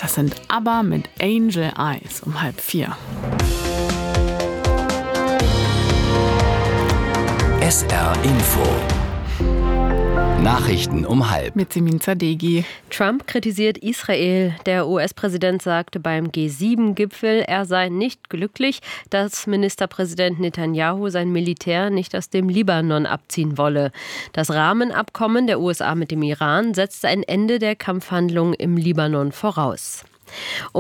Das sind ABBA mit Angel Eyes um 3:30. SR Info. Nachrichten um 3:30. Mit Simin Zadegi. Trump kritisiert Israel. Der US-Präsident sagte beim G7-Gipfel, er sei nicht glücklich, dass Ministerpräsident Netanyahu sein Militär nicht aus dem Libanon abziehen wolle. Das Rahmenabkommen der USA mit dem Iran setzt ein Ende der Kampfhandlungen im Libanon voraus.